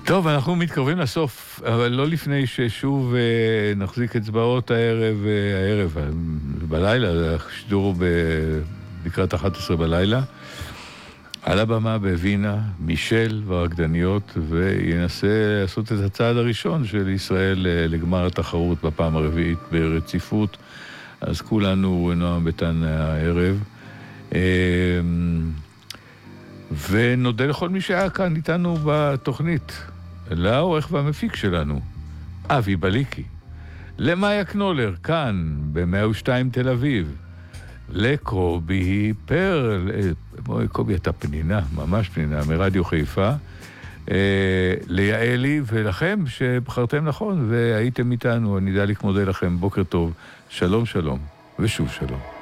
טוב, אנחנו מתקרבים לסוף, אבל לא לפני ששוב נחזיק אצבעות הערב, בלילה, השידור לקראת 11 בלילה, על הבמה בווינה, מישל והרקדניות, וינסה לעשות את הצעד הראשון של ישראל לגמר התחרות בפעם הרביעית ברציפות. אז כולנו נועם ביטן הערב. ונודה לכל מי שהיה כאן איתנו בתוכנית, לעורך והמפיק שלנו, אבי בליקי, למאיה קנולר, כאן ב-102 תל אביב, לקובי פרל, קובי אתה פנינה, ממש פנינה, מרדיו חיפה, ליעלי ולכם שבחרתם נכון והייתם איתנו, אני דליק מודה לכם, בוקר טוב, שלום שלום ושוב שלום.